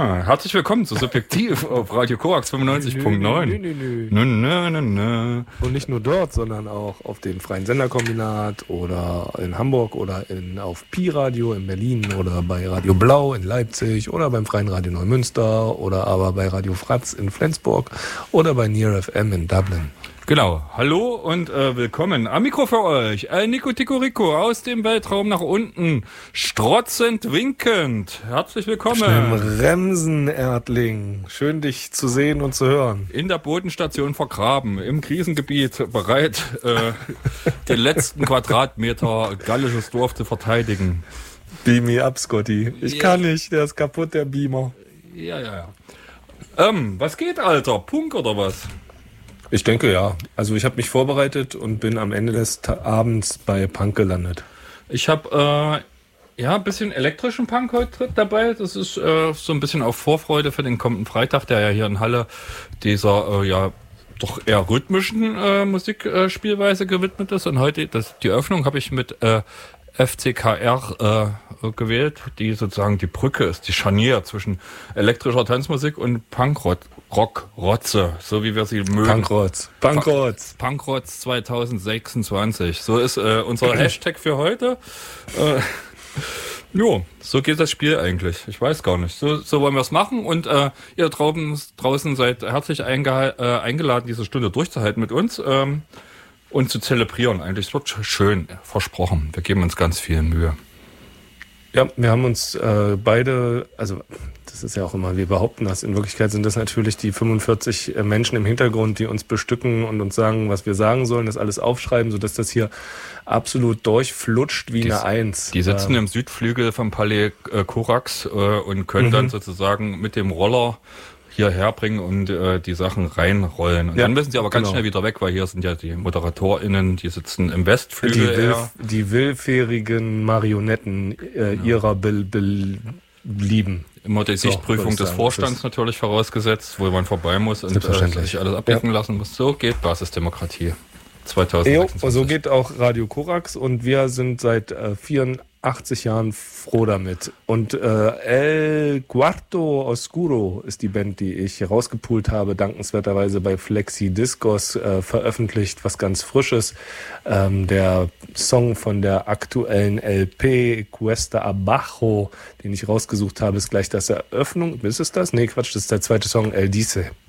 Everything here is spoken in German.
Ja, herzlich willkommen zu Subjektiv auf Radio Korax 95.9. Nö. Und nicht nur dort, sondern auch auf dem Freien Senderkombinat oder in Hamburg oder auf Pi-Radio in Berlin oder bei Radio Blau in Leipzig oder beim Freien Radio Neumünster oder aber bei Radio Fratz in Flensburg oder bei Near FM in Dublin. Genau, hallo und willkommen. Am Mikro für euch, Nico Tico Rico aus dem Weltraum nach unten, strotzend winkend. Herzlich willkommen. Schnell Remsen, Erdling. Schön, dich zu sehen und zu hören. In der Bodenstation vergraben, im Krisengebiet, bereit, den letzten Quadratmeter gallisches Dorf zu verteidigen. Beam me up, Scotty. Ich kann nicht, der ist kaputt, der Beamer. Ja. Was geht, Alter? Punk oder was? Ich denke ja. Also ich habe mich vorbereitet und bin am Ende des Abends bei Punk gelandet. Ich habe ein bisschen elektrischen Punk heute dabei. Das ist so ein bisschen auf Vorfreude für den kommenden Freitag, der ja hier in Halle dieser doch eher rhythmischen Musikspielweise gewidmet ist. Und heute die Öffnung habe ich mit FCKR gewählt, die sozusagen die Brücke ist, die Scharnier zwischen elektrischer Tanzmusik und Punkrock-Rotze, so wie wir sie mögen. Punkrotz 2026. So ist unser Hashtag für heute. So geht das Spiel eigentlich. Ich weiß gar nicht. So wollen wir es machen. Und ihr draußen seid herzlich eingeladen, diese Stunde durchzuhalten mit uns. Und zu zelebrieren eigentlich. Es wird schön, versprochen. Wir geben uns ganz viel Mühe. Ja, wir haben uns beide, also das ist ja auch immer, wir behaupten das, in Wirklichkeit sind das natürlich die 45 Menschen im Hintergrund, die uns bestücken und uns sagen, was wir sagen sollen, das alles aufschreiben, sodass das hier absolut durchflutscht wie eine Eins. Die sitzen im Südflügel vom Palais Korax und können dann sozusagen mit dem Roller hierher bringen und die Sachen reinrollen. Und dann müssen sie aber ganz schnell wieder weg, weil hier sind ja die ModeratorInnen, die sitzen im Westflügel. Die willfährigen Marionetten ihrer Belieben. Immer die Sichtprüfung des Vorstands natürlich vorausgesetzt, wo man vorbei muss und sich alles abdecken lassen muss. So geht Basisdemokratie 2026. So geht auch Radio Korax und wir sind seit 84 Jahren froh damit. Und El Cuarto Oscuro ist die Band, die ich rausgepoolt habe, dankenswerterweise bei Flexi Discos veröffentlicht, was ganz Frisches. Der Song von der aktuellen LP Cuesta Abajo, den ich rausgesucht habe, ist gleich das Eröffnung. Ist es das? Nee, Quatsch, das ist der zweite Song, El Dice.